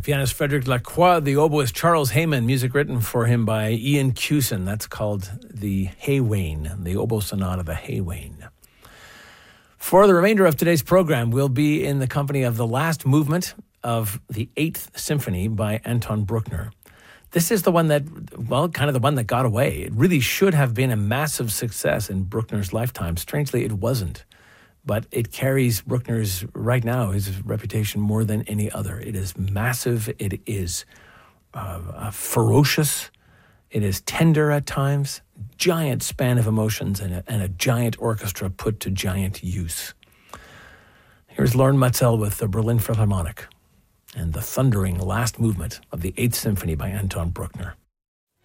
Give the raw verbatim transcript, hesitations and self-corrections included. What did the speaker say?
Pianist Frederic Lacroix, the oboist Charles Hayman, music written for him by Ian Cusin. That's called the Haywain, the oboe sonata, the Haywain. For the remainder of today's program, we'll be in the company of the last movement of the Eighth Symphony by Anton Bruckner. This is the one that, well, kind of the one that got away. It really should have been a massive success in Bruckner's lifetime. Strangely, it wasn't. But it carries Bruckner's, right now, his reputation more than any other. It is massive. It is uh, uh, ferocious. It is tender at times. Giant span of emotions and a, and a giant orchestra put to giant use. Here's Lauren Matzel with the Berlin Philharmonic and the thundering last movement of the Eighth Symphony by Anton Bruckner.